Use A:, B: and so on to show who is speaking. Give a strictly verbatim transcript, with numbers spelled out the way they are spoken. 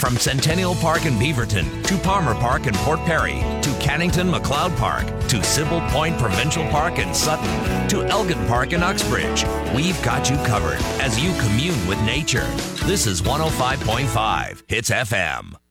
A: From Centennial Park in Beaverton to Palmer Park in Port Perry to Cannington McLeod Park to Sybil Point Provincial Park in Sutton to Elgin Park in Uxbridge, we've got you covered as you commune with nature. This is one oh five point five Hits F M.